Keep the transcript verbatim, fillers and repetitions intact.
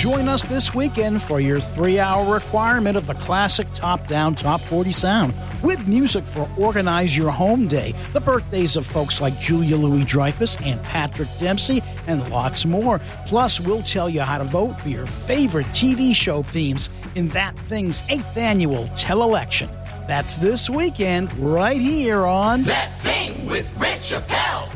Join us this weekend for your three-hour requirement of the classic top-down Top forty sound with music for Organize Your Home Day, the birthdays of folks like Julia Louis-Dreyfus and Patrick Dempsey, and lots more. Plus, we'll tell you how to vote for your favorite T V show themes in That Thing's eighth annual tele-election. That's this weekend right here on That Thing with Rich Appel.